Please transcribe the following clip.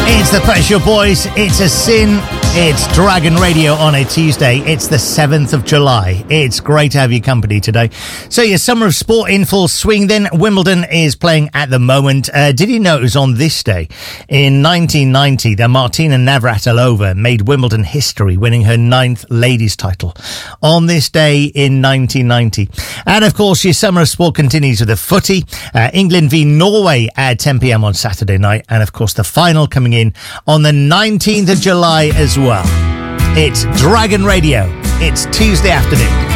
It's the Pet Shop Boys. It's a sin. It's Dragon Radio on a Tuesday. It's the 7th of July. It's great to have your company today. So your summer of sport in full swing then. Wimbledon is playing at the moment. Did you know it was on this day in 1990 that Martina Navratilova made Wimbledon history, winning her 9th ladies title on this day in 1990. And of course your summer of sport continues with the footy. England v Norway at 10 p.m. on Saturday night. And of course the final coming in on the 19th of July as well. It's Dragon Radio. It's Tuesday afternoon.